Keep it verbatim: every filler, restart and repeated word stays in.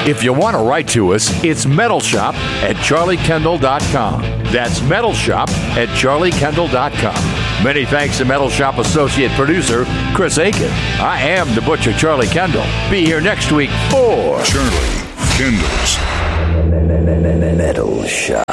If you want to write to us, it's metalshop at charlie kendall dot com. That's metalshop at charlie kendall dot com. Many thanks to Metal Shop associate producer Chris Aiken. I am the Butcher Charlie Kendall. Be here next week for Charlie Kendall's Metal Shop.